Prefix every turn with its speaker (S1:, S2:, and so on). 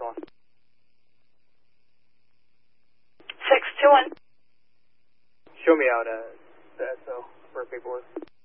S1: Omaha.
S2: 621.
S1: Show me out the SO for paperwork.